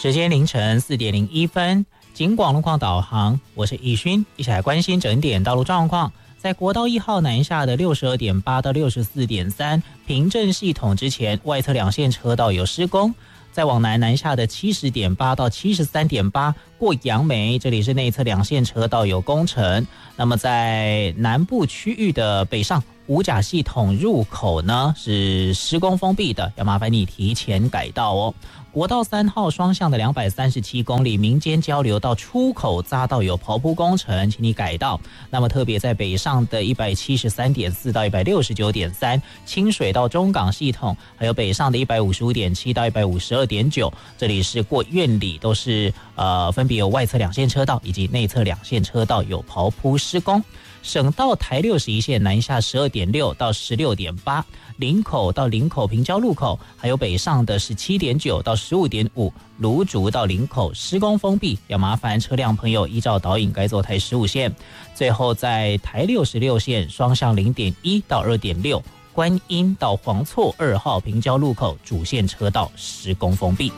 时间凌晨4点01分，警广路况导航，我是易勋，一起来关心整点道路状况。在国道1号南下的62.8到64.3平镇系统之前，外侧两线车道有施工。再往南下的70.8到73.8过杨梅，这里是内侧两线车道有工程。那么在南部区域的北上五甲系统入口呢是施工封闭的，要麻烦你提前改道哦。国道3号双向的237公里民间交流道出口匝道有刨铺工程，请你改道。那么特别在北上的173.4到169.3清水到中港系统，还有北上的155.7到152.9，这里是过院里都是分别有外侧两线车道以及内侧两线车道有刨铺施工。省道台61线南下12.6到16.8，林口到林口平交路口，还有北上的17.9到15.5，芦竹到林口施工封闭，要麻烦车辆朋友依照导引改走台15线。最后在台66线双向0.1到2.6，观音到黄厝2号平交路口主线车道施工封闭。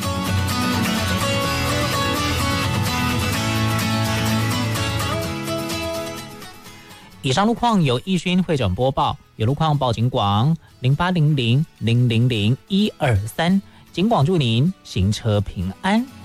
以上路况由易勋会诊播报，有路况报警广0800000123，警广祝您行车平安。